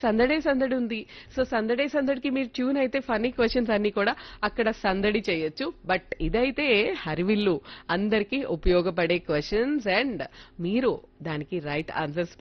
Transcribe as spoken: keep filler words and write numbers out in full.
సందడే సందడి ఉంది. సో సందడే సందడికి మీరు ట్యూన్ అయితే ఫన్నీ క్వశ్చన్స్ అన్ని కూడా అక్కడ సందడి చేయొచ్చు. బట్ ఇదైతే హరివిల్లు అందరికీ ఉపయోగపడే క్వశ్చన్స్ అండ్ మీరు దానికి రైట్ ఆన్సర్స్